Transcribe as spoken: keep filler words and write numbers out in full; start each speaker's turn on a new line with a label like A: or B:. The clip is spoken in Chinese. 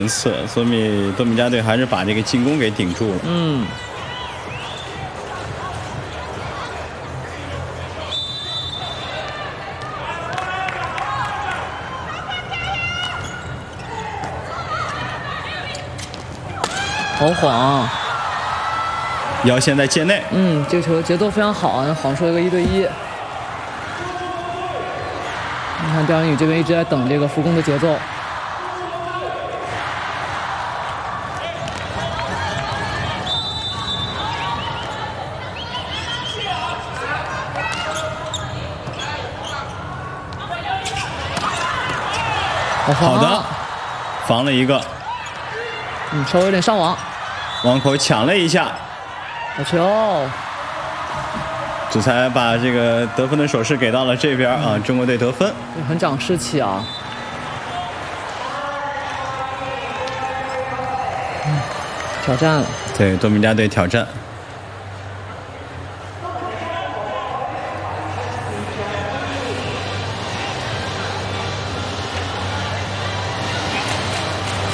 A: 次，所以多米加队还是把这个进攻给顶住了。
B: 嗯。好晃，
A: 姚现在界内。
B: 嗯，这个球节奏非常好，晃出了个一对一。你看刁云宇这边一直在等这个复攻的节奏。
A: 好的，防了一个。
B: 嗯，稍微有点伤网。
A: 网口抢了一下，
B: 好球！
A: 这才把这个得分的手势给到了这边啊，中国队得分，
B: 很长士气啊。嗯，挑战了，
A: 对多米加队挑战。